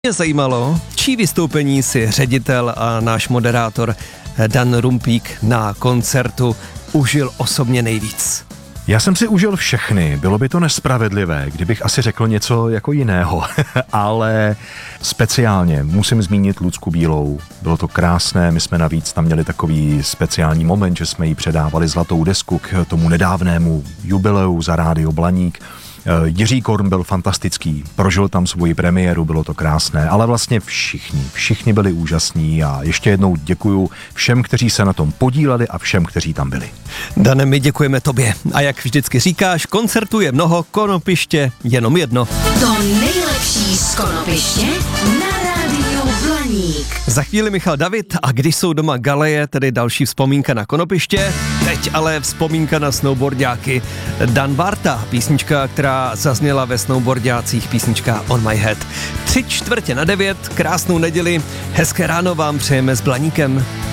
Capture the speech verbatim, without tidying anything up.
Mě zajímalo, čí vystoupení si ředitel a náš moderátor Dan Rumpík na koncertu užil osobně nejvíc. Já jsem si užil všechny, bylo by to nespravedlivé, kdybych asi řekl něco jako jiného, ale speciálně musím zmínit Lucku Bílou, bylo to krásné, my jsme navíc tam měli takový speciální moment, že jsme jí předávali zlatou desku k tomu nedávnému jubileu za Rádio Blaník. Jiří Korn byl fantastický, prožil tam svoji premiéru, bylo to krásné, ale vlastně všichni, všichni byli úžasní a ještě jednou děkuju všem, kteří se na tom podíleli a všem, kteří tam byli. Dane, my děkujeme tobě a jak vždycky říkáš, koncertů je mnoho, Konopiště jenom jedno. To nejlepší z Konopiště na Rádiu Blaník. Za chvíli Michal David a když jsou doma galeje, tedy další vzpomínka na Konopiště, teď ale vzpomínka na snowboardáky. Dan Barta, písnička, která zazněla ve snowboardácích, písnička On My Head. Tři čtvrtě na devět, krásnou neděli, hezké ráno vám přejeme s Blaníkem.